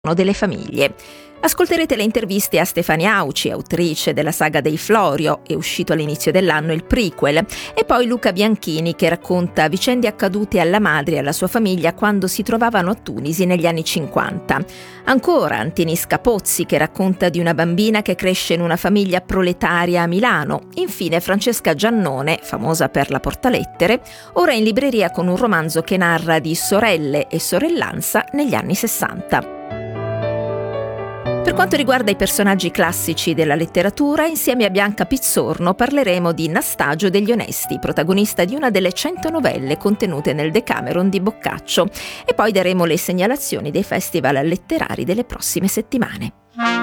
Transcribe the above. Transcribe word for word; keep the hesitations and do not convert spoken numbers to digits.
delle famiglie. Ascolterete le interviste a Stefania Auci, autrice della saga dei Florio, è uscito all'inizio dell'anno il prequel, e poi Luca Bianchini che racconta vicende accadute alla madre e alla sua famiglia quando si trovavano a Tunisi negli anni cinquanta. Ancora Antinisca Pozzi che racconta di una bambina che cresce in una famiglia proletaria a Milano. Infine Francesca Giannone, famosa per La Portalettere, ora in libreria con un romanzo che narra di sorelle e sorellanza negli anni sessanta. Per quanto riguarda i personaggi classici della letteratura, insieme a Bianca Pizzorno parleremo di Nastagio degli Onesti, protagonista di una delle cento novelle contenute nel Decameron di Boccaccio, e poi daremo le segnalazioni dei festival letterari delle prossime settimane.